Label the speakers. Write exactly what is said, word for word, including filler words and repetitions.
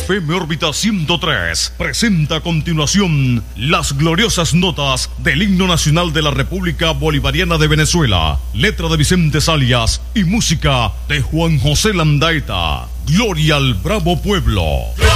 Speaker 1: F M Órbita ciento tres presenta a continuación las gloriosas notas del himno nacional de la República Bolivariana de Venezuela, letra de Vicente Salias y música de Juan José Landaeta. Gloria al bravo pueblo.